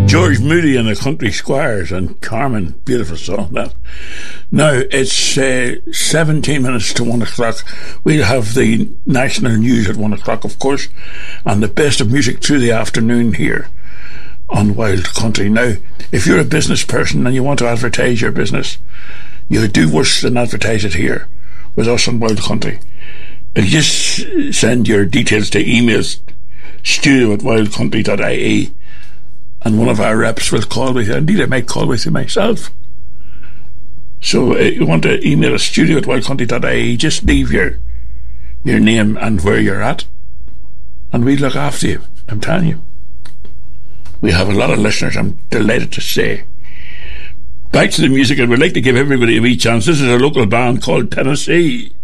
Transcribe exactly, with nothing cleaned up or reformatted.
George Moody and the Country Squires and Carmen, beautiful song that. Now it's uh, seventeen minutes to one o'clock. We'll have the national news at one o'clock, of course, and the best of music through the afternoon here on Wild Country. Now, if you're a business person and you want to advertise your business, you do worse than advertise it here with us on Wild Country. You just send your details to emails studio at wildcountry dot I E, and one of our reps will call with you. Indeed, I might call with you myself. So uh, you want to email us studio at wildcountry dot I E, just leave your your name and where you're at, and we look after you. I'm telling you, we have a lot of listeners, I'm delighted to say. Back to the music, and we'd like to give everybody a wee chance. This is a local band called Tennessee.